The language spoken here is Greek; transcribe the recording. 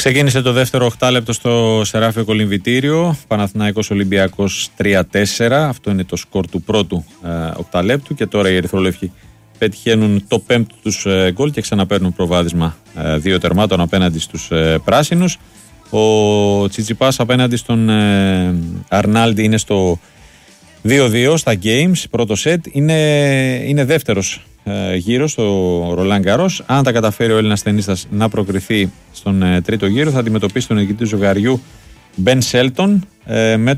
Ξεκίνησε το δεύτερο οκτάλεπτο στο Σεράφιο Κολυμβητήριο. Παναθηναϊκός Ολυμπιακός 3-4. Αυτό είναι το σκορ του πρώτου οκταλέπτου. Και τώρα οι ερυθρόλευκοι πετυχαίνουν το πέμπτο τους γκολ και ξαναπαίρνουν προβάδισμα 2 τερμάτων απέναντι στους πράσινους. Ο Τσιτσιπάς απέναντι στον Αρνάλντι είναι στο 2-2 στα games, πρώτο σετ. Είναι δεύτερος γύρο στο Ρολάν Γκαρός. Αν τα καταφέρει ο Έλληνας τενίστας να προκριθεί στον τρίτο γύρο, θα αντιμετωπίσει τον νικητή του ζευγαριού Μπεν Σέλτον με